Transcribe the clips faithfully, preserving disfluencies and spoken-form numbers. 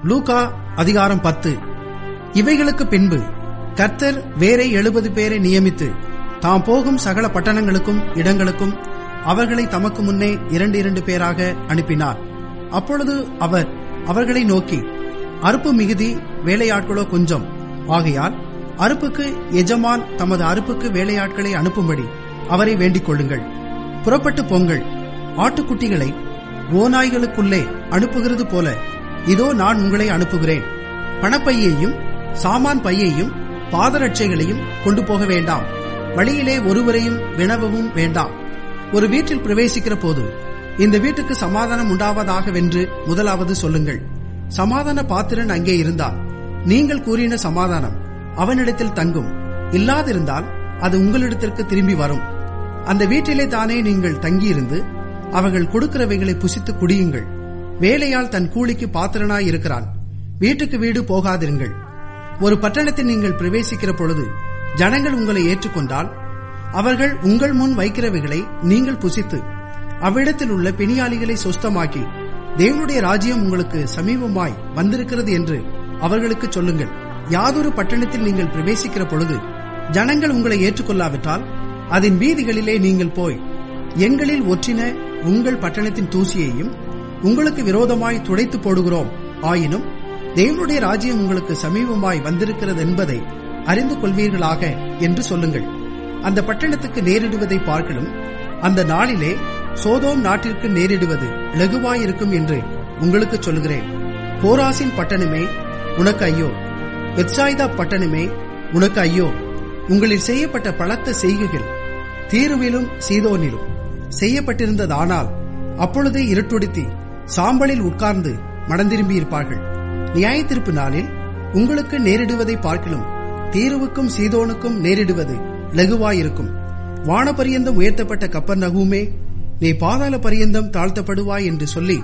லூக்கா அதிகாரம் பத்து. இவைகளுக்கு பின்பு கர்த்தர் வேறே எழுபது பேரை நியமித்து தாம் போகும் சகல பட்டணங்களுக்கும் இடங்களுக்கும் அவர்களை தமக்கு முன்னே இரண்டு இரண்டு பேராக அனுப்பினார். அப்பொழுது அவர் அவர்களை நோக்கி, அறுப்பு மிகுதி, வேலையாட்களோ கொஞ்சம். ஆகையால் அறுப்புக்கு எஜமான் தமது அறுப்புக்கு வேலையாட்களை அனுப்பும்படி அவரை வேண்டிக் கொள்ளுங்கள். புறப்பட்டு போங்கள். ஆட்டுக்குட்டிகளை ஓநாய்களுக்குள்ளே அனுப்புகிறது போல இதோ நான் உங்களை அனுப்புகிறேன். பணப்பையையும் சாமான் பையையும் பாதரட்சைகளையும் கொண்டு போக வேண்டாம். வழியிலே ஒருவரையும் வினவவும் வேண்டாம். ஒரு வீட்டில் பிரவேசிக்கிற போது இந்த வீட்டுக்கு சமாதானம் உண்டாவதாகவென்று முதலாவது சொல்லுங்கள். சமாதான பாத்திரன் அங்கே இருந்தால் நீங்கள் கூறின சமாதானம் அவனிடத்தில் தங்கும். இல்லாதிருந்தால் அது உங்களிடத்திற்கு திரும்பி வரும். அந்த வீட்டிலே தானே நீங்கள் தங்கியிருந்து அவர்கள் கொடுக்கிறவைகளை புசித்து குடியுங்கள். வேலையால் தன் கூலிக்கு பாத்திரனாய் இருக்கிறான். வீட்டுக்கு வீடு போகாதிருங்கள். ஒரு பட்டணத்தில் நீங்கள் பிரவேசிக்கிற பொழுது ஜனங்கள் உங்களை ஏற்றுக்கொண்டால் அவர்கள் உங்கள் முன் வைக்கிறவைகளை நீங்கள் புசித்து அவ்விடத்தில் உள்ள பிணியாளிகளை சொஸ்தமாக்கி தேவனுடைய ராஜ்யம் உங்களுக்கு சமீபமாய் வந்திருக்கிறது என்று அவர்களுக்கு சொல்லுங்கள். யாதொரு பட்டணத்தில் நீங்கள் பிரவேசிக்கிற பொழுது ஜனங்கள் உங்களை ஏற்றுக்கொள்ளாவிட்டால் அதன் வீதிகளிலே நீங்கள் போய், எங்களில் ஒற்றின உங்கள் பட்டணத்தின் தூசியையும் உங்களுக்கு விரோதமாய் துடைத்து போடுகிறோம். ஆயினும் தேவனுடைய ராஜ்யம் உங்களுக்கு சமீபமாய் வந்திருக்கிறது என்பதை அறிந்து கொள்வீர்களாக என்று சொல்லுங்கள். அந்த பட்டணத்துக்கு நேரிடுவதை பார்க்கலும் அந்த நாளிலே சோதோம் நாட்டிற்கு நேரிடுவது லகுவாயிருக்கும் என்று உங்களுக்கு சொல்கிறேன். கோராசின் பட்டணமே உனக்கு ஐயோ! பெத்சாய்தா பட்டணமே உனக்கு ஐயோ! உங்களில் செய்யப்பட்ட பலத்த செய்கைகள் தீருவிலும் சீதோனிலும் செய்யப்பட்டிருந்ததானால் அப்பொழுதே இருட்டுடுத்தி சாம்பலில் உட்கார்ந்து மனந்திரும்பியிருப்பார்கள். நியாயத்தீர்ப்பு நாளில் உங்களுக்கு நேரிடுவதை பார்க்கலும் தீருவுக்கும் சீதோனுக்கும் நேரிடுவது லகுவாயிருக்கும். வானபரியந்தம் உயர்த்தப்பட்ட கப்பர்நகூமே, நீ பாதாள பரியந்தம் தாழ்த்தப்படுவாய் என்று சொல்லி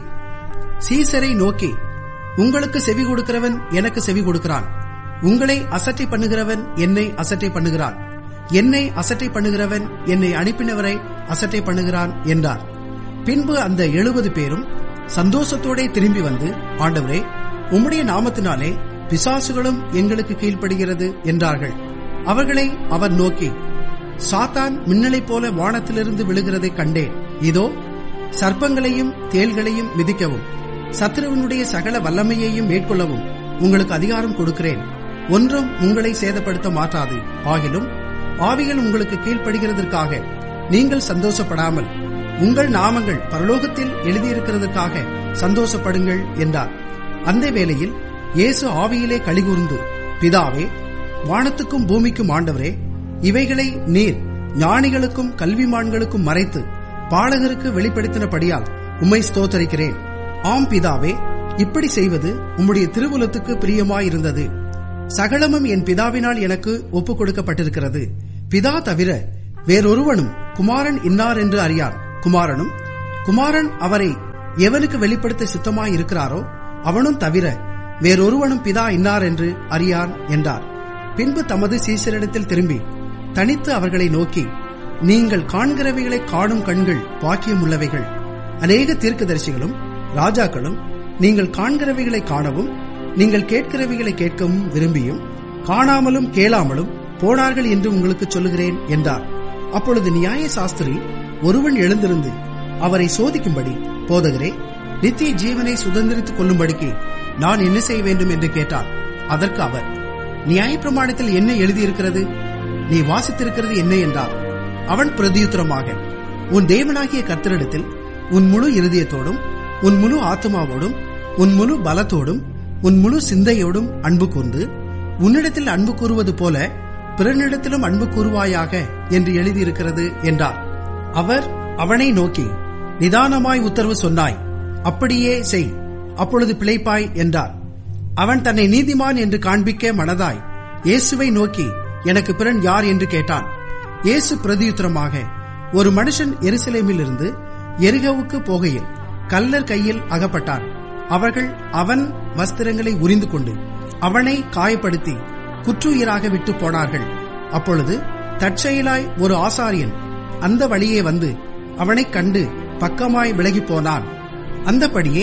சீசரை நோக்கி, உங்களுக்கு செவி கொடுக்கிறவன் எனக்கு செவி கொடுக்கிறான். உங்களை அசட்டை பண்ணுகிறவன் என்னை அசட்டை பண்ணுகிறான். என்னை அசட்டை பண்ணுகிறவன் என்னை அனுப்பினவரை அசட்டை பண்ணுகிறான் என்றார். பின்பு அந்த எழுபது பேரும் சந்தோஷத்தோടെ திரும்பி வந்து, ஆண்டவரே, உம்முடைய நாமத்தினாலே பிசாசுகளும் எங்களுக்கு கீழ்ப்படுகிறது என்றார்கள். அவர்களை அவர் நோக்கி, சாத்தான் மின்னலைப் போல வானத்திலிருந்து விழுகிறதை கண்டேன். இதோ சர்ப்பங்களையும் தேள்களையும் மிதிக்கவும் சத்துருவனுடைய சகல வல்லமையையும் மேற்கொள்ளவும் உங்களுக்கு அதிகாரம் கொடுக்கிறேன். ஒன்றும் உங்களை சேதப்படுத்த மாட்டாது. ஆகிலும் ஆவிகள் உங்களுக்கு கீழ்ப்படுகிறதற்காக நீங்கள் சந்தோஷப்படாமல் உங்கள் நாமங்கள் பரலோகத்தில் எழுதியிருக்கிறதற்காக சந்தோஷப்படுங்கள் என்றார். அந்த வேளையில் இயேசு ஆவியிலே களிகூர்ந்து, பிதாவே, வானத்துக்கும் பூமிக்கும் ஆண்டவரே, இவைகளை நீர் ஞானிகளுக்கும் கல்விமான்களுக்கும் மறைத்து பாலகருக்கு வெளிப்படுத்தினபடியால் உம்மை ஸ்தோத்தரிக்கிறேன். ஆம் பிதாவே, இப்படி செய்வது உம்முடைய திருவுலத்துக்கு பிரியமாயிருந்தது. சகலமும் என் பிதாவினால் எனக்கு ஒப்புக் கொடுக்கப்பட்டிருக்கிறது. பிதா தவிர வேறொருவனும் குமாரன் இன்னார் என்று அறியான். குமாரனும் குமாரன் அவரை எவனுக்கு வெளிப்படுத்த சித்தமாயிருக்கிறாரோ அவனும் தவிர வேறொருவனும் பிதா இன்னார் என்று அறியான் என்றார். பின்பு தமது சீசரிடத்தில் திரும்பி தனித்து அவர்களை நோக்கி, நீங்கள் காண்கிறவைகளை காணும் கண்கள் பாக்கியம் உள்ளவைகள். அநேக தீர்க்கதரிசிகளும் ராஜாக்களும் நீங்கள் காண்கிறவைகளை காணவும் நீங்கள் கேட்கிறவைகளை கேட்கவும் விரும்பியும் காணாமலும் கேளாமலும் போனார்கள் என்று உங்களுக்கு சொல்லுகிறேன் என்றார். அப்பொழுது நியாய சாஸ்திரி ஒருவன் எழுந்திருந்து அவரை சோதிக்கும்படி, போதகரே, நித்திய ஜீவனை சுதந்திரித்துக் கொள்ளும்படிக்கு நான் என்ன செய்ய வேண்டும் என்று கேட்டார். அதற்கு அவர், நியாயப்பிரமாணத்தில் என்ன எழுதியிருக்கிறது? நீ வாசித்திருக்கிறது என்ன என்றார். அவன் பிரதியுத்தரமாக, உன் தேவனாகிய கர்த்தரிடத்தில் உன் முழு இருதயத்தோடும் உன் முழு ஆத்மாவோடும் உன் முழு பலத்தோடும் உன் முழு சிந்தையோடும் அன்பு கூர்ந்து உன்னிடத்தில் அன்பு கூறுவது போல பிறனிடத்திலும் அன்பு கூறுவாயாக என்று எழுதியிருக்கிறது என்றார். அவர் அவனை நோக்கி, நிதானமாய் உத்தரவு சொன்னாய், அப்படியே செய், அப்பொழுது பிழைப்பாய் என்றார். அவன் தன்னை நீதிமான் என்று காண்பிக்க மனதாய் இயேசுவை நோக்கி, எனக்கு பிறன் யார் என்று கேட்டான். இயேசு பிரதியுத்தரமாக, ஒரு மனுஷன் எருசலேமில் இருந்து எரிகோவுக்கு போகையில் கல்லர் கையில் அகப்பட்டான். அவர்கள் அவன் வஸ்திரங்களை உரிந்து கொண்டு அவனை காயப்படுத்தி குற்றுயிராக விட்டு போனார்கள். அப்பொழுது தற்செயலாய் ஒரு ஆசாரியன் அந்த வழியே வந்து அவனை கண்டு பக்கமாய் விலகி போனான். அந்தபடியே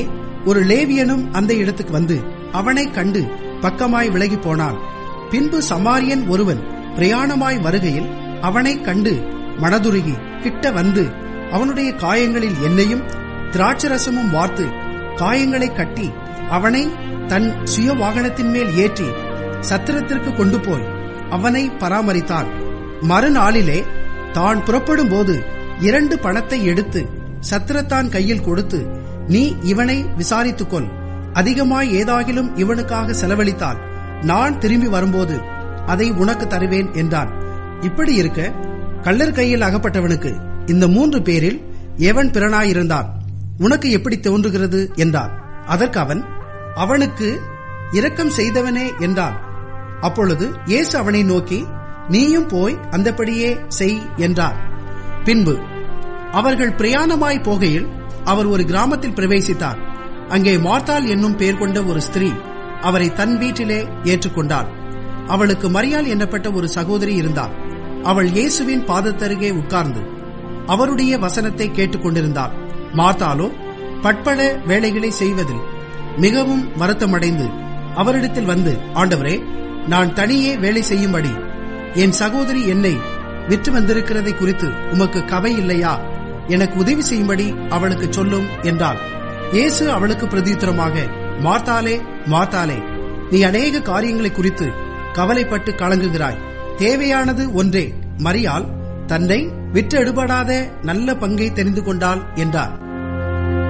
ஒரு லேவியனும் அந்த இடத்துக்கு வந்து அவனை கண்டு பக்கமாய் விலகி போனான். பின்பு சமாரியன் ஒருவன் பிரயாணமாய் வருகையில் அவனை கண்டு மனதுருகி கிட்ட வந்து அவனுடைய காயங்களில் எண்ணெயும் திராட்சரசமும் வார்த்து காயங்களை கட்டி அவனை தன் சுய வாகனத்தின் மேல் ஏற்றி சத்திரத்திற்கு கொண்டு போய் அவனை பராமரித்தான். மறுநாளிலே தான் புறப்படும் போது இரண்டு பணத்தை எடுத்து சத்திரத்தான் கையில் கொடுத்து, நீ இவனை விசாரித்துக்கொள், அதிகமாய் ஏதாகிலும் இவனுக்காக செலவழித்தால் நான் திரும்பி வரும்போது அதை உனக்கு தருவேன் என்றான். இப்படி இருக்க கள்ளர் கையில் அகப்பட்டவனுக்கு இந்த மூன்று பேரில் எவன் பிறனாயிருந்தான், உனக்கு எப்படி தோன்றுகிறது என்றார். அதற்கு அவன், அவனுக்கு இரக்கம் செய்தவனே என்றான். அப்பொழுது இயேசு அவனை நோக்கி, நீயும் போய் அந்தபடியே செய் என்றார். பின்பு அவர்கள் பிரயாணமாய் போகையில் அவர் ஒரு கிராமத்தில் பிரவேசித்தார். அங்கே மார்த்தாள் என்னும் பெயர் கொண்ட ஒரு ஸ்திரீ அவரை தன் வீட்டிலே ஏற்றுக்கொண்டாள். அவளுக்கு மரியாள் என்னப்பட்ட ஒரு சகோதரி இருந்தாள். அவள் இயேசுவின் பாதத்தருகே உட்கார்ந்து அவருடைய வசனத்தை கேட்டுக் கொண்டிருந்தாள். மார்த்தாளோ பட்பட வேலைகளை செய்வதில் மிகவும் வருத்தமடைந்து அவரிடத்தில் வந்து, ஆண்டவரே, நான் தனியே வேலை செய்யும்படி என் சகோதரி என்னை விற்று வந்திருக்கிறதை குறித்து உமக்கு கவை இல்லையா? எனக்கு உதவி செய்யும்படி அவளுக்கு சொல்லும் என்றாள். இயேசு அவளுக்கு பிரதியுத்தரமாக, மார்த்தாளே, மார்த்தாளே, நீ அநேக காரியங்களை குறித்து கவலைப்பட்டு கலங்குகிறாய். தேவையானது ஒன்றே. மரியாள் தன்னை விற்று எடுபடாத நல்ல பங்கை தெரிந்து கொண்டாள் என்றார்.